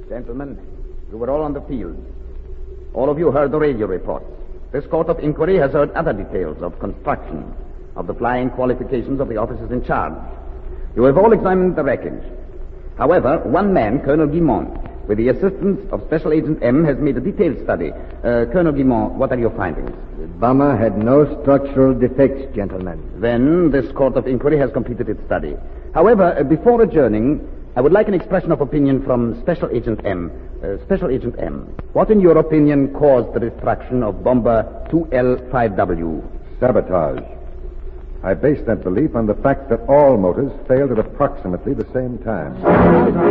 Gentlemen, you were all on the field. All of you heard the radio reports. This court of inquiry has heard other details of construction, of the flying qualifications of the officers in charge. You have all examined the wreckage. However, one man, Colonel Guimont, with the assistance of Special Agent M, has made a detailed study. Colonel Guimont, what are your findings? The bomber had no structural defects, gentlemen. Then this court of inquiry has completed its study. However, before adjourning, I would like an expression of opinion from Special Agent M. Special Agent M, what in your opinion caused the destruction of bomber 2L5W? Sabotage. I base that belief on the fact that all motors failed at approximately the same time.